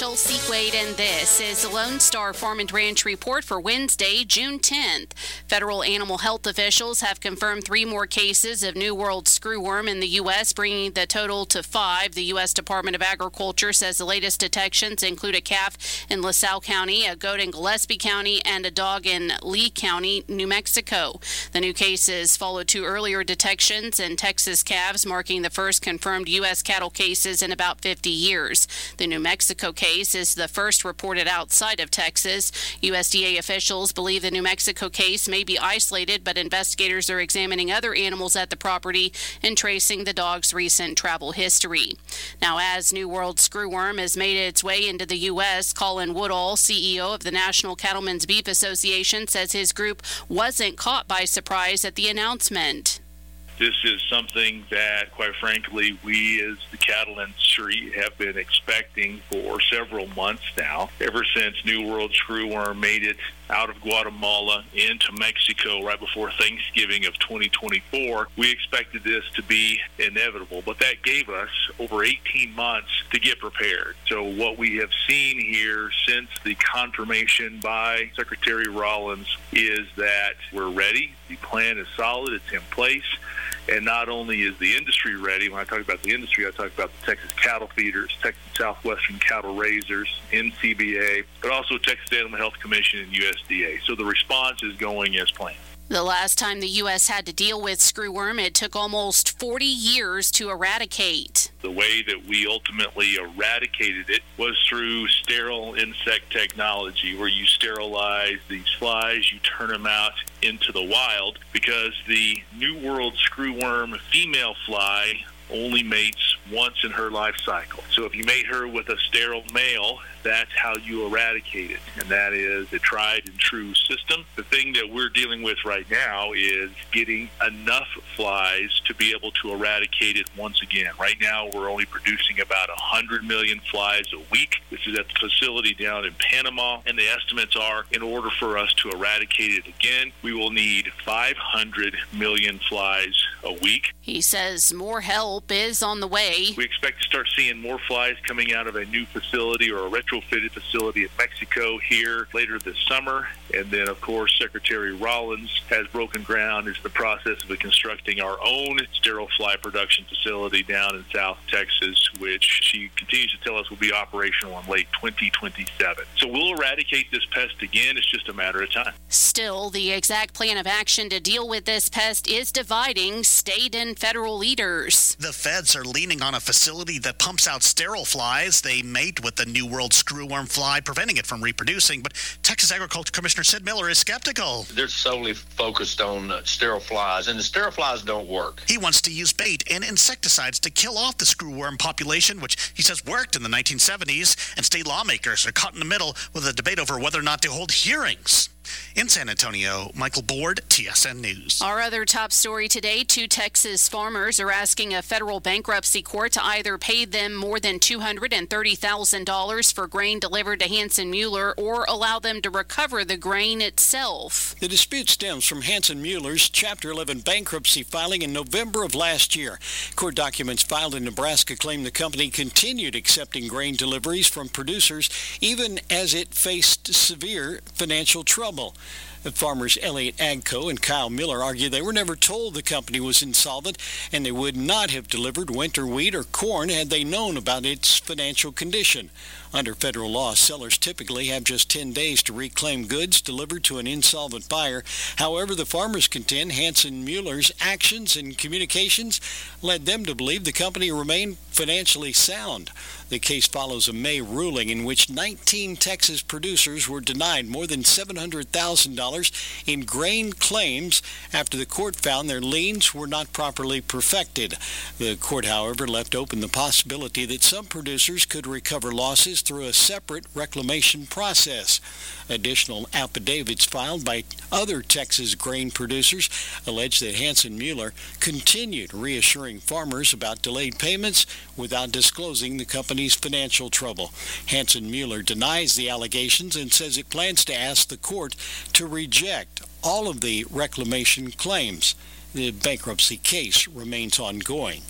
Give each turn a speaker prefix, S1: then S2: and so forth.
S1: Michelle Sequade, and this is the Lone Star Farm and Ranch Report for Wednesday, June 10th. Federal animal health officials have confirmed 3 more cases of New World screwworm in the U.S., bringing the total to 5. The U.S. Department of Agriculture says the latest detections include a calf in LaSalle County, a goat in Gillespie County, and a dog in Lee County, New Mexico. The new cases follow 2 earlier detections in Texas calves, marking the first confirmed U.S. cattle cases in about 50 years. The New Mexico case is the first reported outside of Texas. USDA officials believe the New Mexico case may be isolated, but investigators are examining other animals at the property and tracing the dog's recent travel history. Now, as New World screwworm has made its way into the U.S., Colin Woodall, CEO of the National Cattlemen's Beef Association, says his group wasn't caught by surprise at the announcement.
S2: This is something that, quite frankly, we as the cattle industry have been expecting for several months now. Ever since New World screwworm made it out of Guatemala into Mexico right before Thanksgiving of 2024, we expected this to be inevitable. But that gave us over 18 months to get prepared. So what we have seen here since the confirmation by Secretary Rollins is that we're ready. The plan is solid. It's in place. And not only is the industry ready, when I talk about the industry, I talk about the Texas cattle feeders, Texas Southwestern cattle raisers, NCBA, but also Texas Animal Health Commission and USDA. So the response is going as planned.
S1: The last time the U.S. had to deal with screwworm, it took almost 40 years to eradicate.
S2: The way that we ultimately eradicated it was through sterile insect technology, where you sterilize these flies, you turn them out into the wild, because the New World screwworm female fly only mates once in her life cycle. So if you mate her with a sterile male, that's how you eradicate it, and that is a tried and true system. The thing that we're dealing with right now is getting enough flies to be able to eradicate it once again. Right now, we're only producing about 100 million flies a week. This is at the facility down in Panama, and the estimates are, in order for us to eradicate it again, we will need 500 million flies a week.
S1: He says more help is on the way.
S2: We expect to start seeing more flies coming out of a new facility or a retrofitted facility in Mexico here later this summer. And then, of course, Secretary Rollins has broken ground in the process of constructing our own sterile fly production facility down in South Texas, which she continues to tell us will be operational in late 2027. So we'll eradicate this pest again. It's just a matter of time.
S1: Still, the exact plan of action to deal with this pest is dividing state and federal leaders.
S3: The feds are leaning on a facility that pumps out sterile flies. They mate with the New World screwworm fly, preventing it from reproducing. But Texas Agriculture Commissioner Sid Miller is skeptical.
S4: They're solely focused on sterile flies, and the sterile flies don't work.
S3: He wants to use bait and insecticides to kill off the screwworm population, which he says worked in the 1970s, and state lawmakers are caught in the middle with a debate over whether or not to hold hearings. In San Antonio, Michael Board, TSN News.
S1: Our other top story today, 2 Texas farmers are asking a federal bankruptcy court to either pay them more than $230,000 for grain delivered to Hanson Mueller or allow them to recover the grain itself.
S5: The dispute stems from Hanson Mueller's Chapter 11 bankruptcy filing in November of last year. Court documents filed in Nebraska claim the company continued accepting grain deliveries from producers even as it faced severe financial trouble. The farmers Elliott Agco and Kyle Miller argue they were never told the company was insolvent, and they would not have delivered winter wheat or corn had they known about its financial condition. Under federal law, sellers typically have just 10 days to reclaim goods delivered to an insolvent buyer. However, the farmers contend Hanson Mueller's actions and communications led them to believe the company remained financially sound. The case follows a May ruling in which 19 Texas producers were denied more than $700,000 in grain claims after the court found their liens were not properly perfected. The court, however, left open the possibility that some producers could recover losses through a separate reclamation process. Additional affidavits filed by other Texas grain producers allege that Hanson Mueller continued reassuring farmers about delayed payments without disclosing the company's financial trouble. Hanson Mueller denies the allegations and says it plans to ask the court to reject all of the reclamation claims. The bankruptcy case remains ongoing.